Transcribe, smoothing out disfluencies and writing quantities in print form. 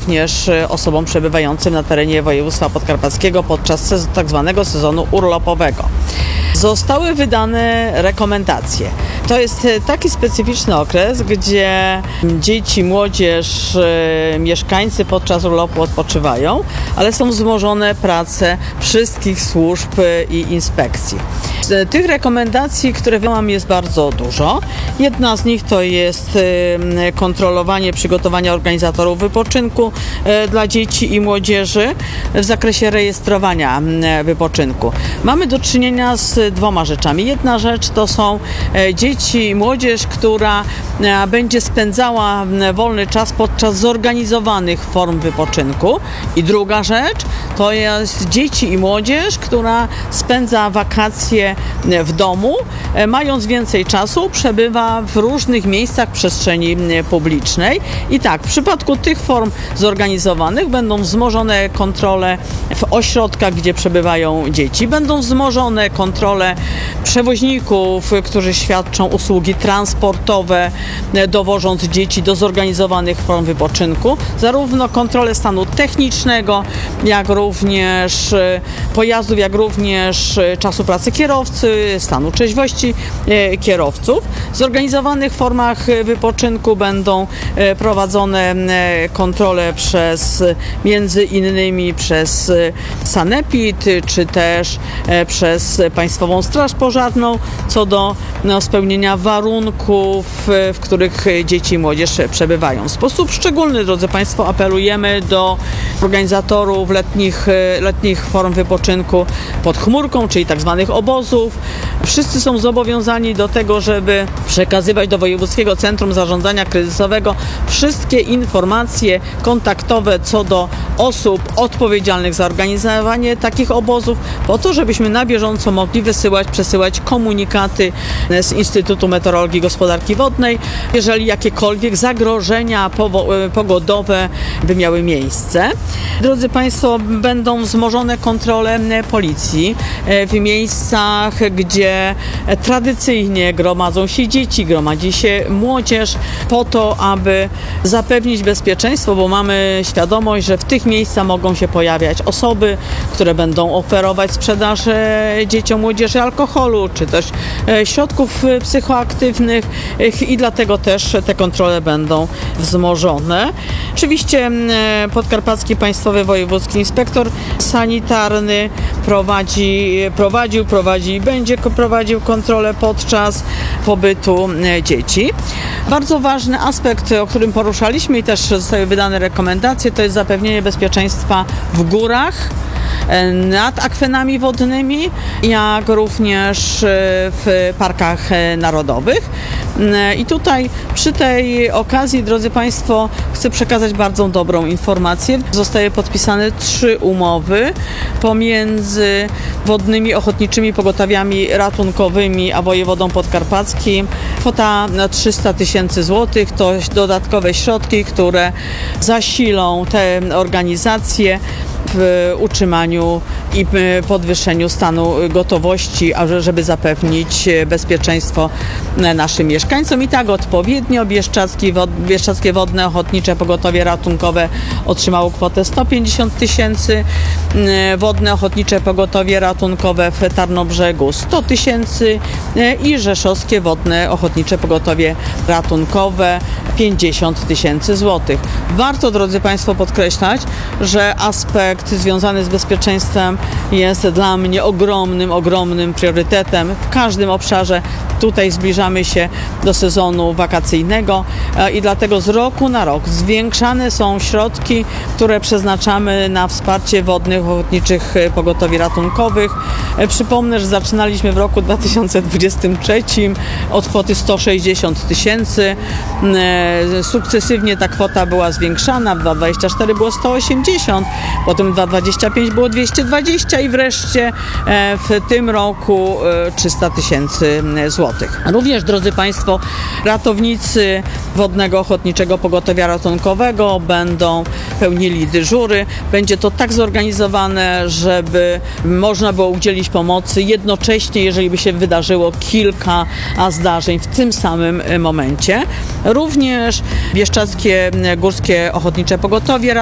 również osobom przebywającym na terenie województwa podkarpackiego podczas tak zwanego sezonu urlopowego. Zostały wydane rekomendacje. To jest taki specyficzny okres, gdzie dzieci, młodzież, mieszkańcy podczas urlopu odpoczywają, ale są wzmożone prace wszystkich służb i inspekcji. Tych rekomendacji, które mam, jest bardzo dużo. Jedna z nich to jest kontrolowanie przygotowania organizatorów wypoczynku dla dzieci i młodzieży w zakresie rejestrowania wypoczynku. Mamy do czynienia z dwoma rzeczami. Jedna rzecz to są dzieci i młodzież, która będzie spędzała wolny czas podczas zorganizowanych form wypoczynku. I druga rzecz to jest dzieci i młodzież, która spędza wakacje w domu, mając więcej czasu, przebywa w różnych miejscach przestrzeni publicznej. I tak, w przypadku tych form zorganizowanych będą wzmożone kontrole w ośrodkach, gdzie przebywają dzieci, będą wzmożone kontrole przewoźników, którzy świadczą usługi transportowe, dowożąc dzieci do zorganizowanych form wypoczynku, zarówno kontrole stanu technicznego, jak również pojazdów, jak również czasu pracy kierowcy, stanu trzeźwości kierowców. W zorganizowanych formach wypoczynku będą prowadzone kontrole między innymi przez Sanepid, czy też przez Państwową Straż Pożarną co do spełnienia warunków, w których dzieci i młodzież przebywają. W sposób szczególny, drodzy Państwo, apelujemy do organizatorów letnich form wypoczynku pod chmurką, czyli tak zwanych obozów. Wszyscy są zobowiązani do tego, żeby przekazywać do Wojewódzkiego Centrum Zarządzania Kryzysowego wszystkie informacje kontaktowe co do osób odpowiedzialnych za organizowanie takich obozów, po to, żebyśmy na bieżąco mogli przesyłać komunikaty z Instytutu Meteorologii i Gospodarki Wodnej, jeżeli jakiekolwiek zagrożenia pogodowe by miały miejsce. Drodzy Państwo, będą wzmożone kontrole policji w miejscach, gdzie tradycyjnie gromadzą się dzieci, gromadzi się młodzież, po to, aby zapewnić bezpieczeństwo, bo mamy świadomość, że w tych miejscach mogą się pojawiać osoby, które będą oferować sprzedaż dzieciom, młodzieży alkoholu, czy też środków psychoaktywnych i dlatego też te kontrole będą wzmożone. Oczywiście Podkarpacki Państwowy Wojewódzki Inspektor Sanitarny prowadzi i będzie prowadził kontrolę podczas pobytu dzieci. Bardzo ważny aspekt, o którym poruszaliśmy i też zostały wydane rekomendacje, to jest zapewnienie bezpieczeństwa w górach, nad akwenami wodnymi, jak również w parkach narodowych. I tutaj przy tej okazji, drodzy Państwo, chcę przekazać bardzo dobrą informację. Zostały podpisane 3 umowy pomiędzy Wodnymi Ochotniczymi Pogotowiami Ratunkowymi a wojewodą podkarpackim. Kwota 300 000 złotych to dodatkowe środki, które zasilą te organizacje w utrzymaniu i podwyższeniu stanu gotowości, żeby zapewnić naszym mieszkańcom. I tak odpowiednio Bieszczadzkie Wodne Ochotnicze Pogotowie Ratunkowe otrzymało kwotę 150 000, Wodne Ochotnicze Pogotowie Ratunkowe w Tarnobrzegu 100 000 i Rzeszowskie Wodne Ochotnicze Pogotowie Ratunkowe 50 000 złotych. Warto, drodzy Państwo, podkreślać, że aspekt związany z bezpieczeństwem jest dla mnie ogromnym priorytetem w każdym obszarze. Tutaj zbliżamy się do sezonu wakacyjnego i dlatego z roku na rok zwiększane są środki, które przeznaczamy na wsparcie Wodnych Ochotniczych Pogotowi Ratunkowych. Przypomnę, że zaczynaliśmy w roku 2023 od kwoty 160 000. Sukcesywnie ta kwota była zwiększana. W 2024 było 180, potem w 2025 było 220 i wreszcie w tym roku 300 000 złotych. Również, drodzy Państwo, ratownicy Wodnego Ochotniczego Pogotowia Ratunkowego będą pełnili dyżury. Będzie to tak zorganizowane, żeby można było udzielić pomocy jednocześnie, jeżeli by się wydarzyło kilka zdarzeń w tym samym momencie. Również Bieszczadzkie Górskie Ochotnicze Pogotowie